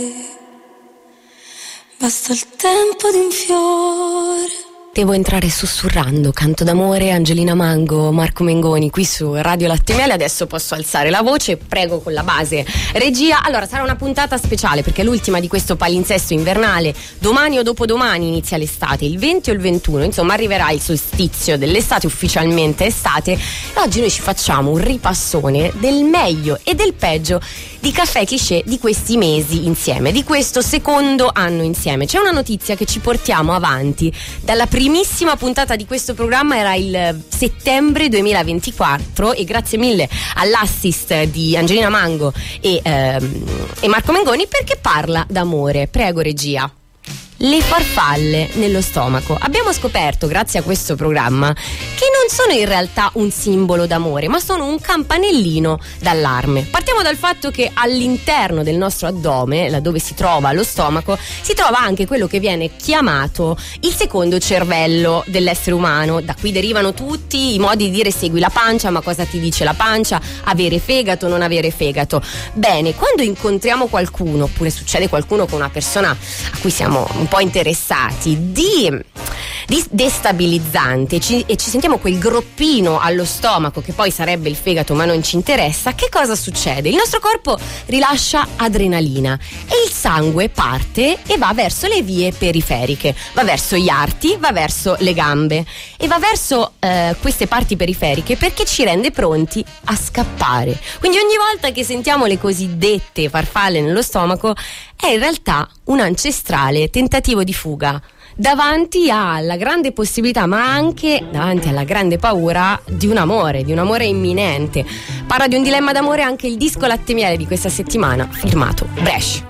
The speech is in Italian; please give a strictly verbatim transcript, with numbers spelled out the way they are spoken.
Basta il tempo di un fiore. Devo entrare sussurrando, canto d'amore, Angelina Mango, Marco Mengoni qui su Radio Latte Miele. Adesso posso alzare la voce, prego con la base regia. Allora, sarà una puntata speciale perché è l'ultima di questo palinsesto invernale. Domani o dopodomani inizia l'estate, il venti o il ventuno, insomma arriverà il solstizio dell'estate, ufficialmente estate. E oggi noi ci facciamo un ripassone del meglio e del peggio di Caffè Cliché di questi mesi insieme, di questo secondo anno insieme. C'è una notizia che ci portiamo avanti dalla primissima puntata di questo programma, era il settembre duemilaventiquattro, e grazie mille all'assist di Angelina Mango e, ehm, e Marco Mengoni, perché parla d'amore. Prego regia. Le farfalle nello stomaco. Abbiamo scoperto, grazie a questo programma, che non sono in realtà un simbolo d'amore, ma sono un campanellino d'allarme. Partiamo dal fatto che all'interno del nostro addome, laddove si trova lo stomaco, si trova anche quello che viene chiamato il secondo cervello dell'essere umano. Da qui derivano tutti i modi di dire segui la pancia, ma cosa ti dice la pancia? Avere fegato, non avere fegato. Bene, quando incontriamo qualcuno, oppure succede qualcuno con una persona a cui siamo un po' interessati, di, di destabilizzante, ci, e ci sentiamo quel groppino allo stomaco che poi sarebbe il fegato ma non ci interessa, che cosa succede? Il nostro corpo rilascia adrenalina e il sangue parte e va verso le vie periferiche, va verso gli arti, va verso le gambe e va verso eh, queste parti periferiche perché ci rende pronti a scappare. Quindi ogni volta che sentiamo le cosiddette farfalle nello stomaco è in realtà un ancestrale tentativo di fuga davanti alla grande possibilità, ma anche davanti alla grande paura di un amore, di un amore imminente. Parla di un dilemma d'amore anche il disco Latte Miele di questa settimana, firmato Bresh.